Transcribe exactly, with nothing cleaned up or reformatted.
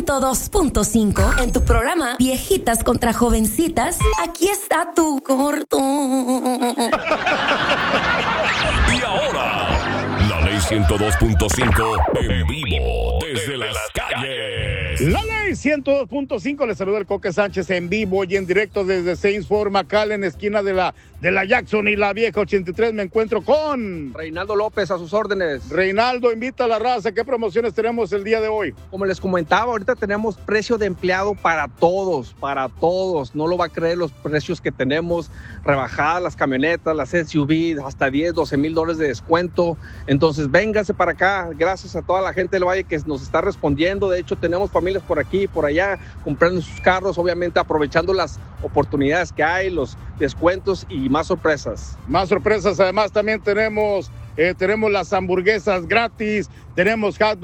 ciento dos punto cinco. En tu programa Viejitas contra Jovencitas, aquí está tu corto. Y ahora, la ley ciento dos punto cinco en vivo desde las calles. La ley ciento dos punto cinco, le saluda el Coque Sánchez en vivo y en directo desde Saintsford, McAllen, esquina de la, de la Jackson y la Vieja ochenta y tres. Me encuentro con Reinaldo López, a sus órdenes. Reinaldo, invita a la raza. ¿Qué promociones tenemos el día de hoy? Como les comentaba, ahorita tenemos precio de empleado para todos, para todos. No lo va a creer los precios que tenemos, rebajadas las camionetas, las S U V, hasta diez, doce mil dólares de descuento. Entonces, vénganse para acá. Gracias a toda la gente del Valle que nos está respondiendo. De hecho, tenemos familias por aquí, por allá, comprando sus carros, obviamente aprovechando las oportunidades que hay, los descuentos y más sorpresas. Más sorpresas. Además, también tenemos, eh, tenemos las hamburguesas gratis, tenemos hot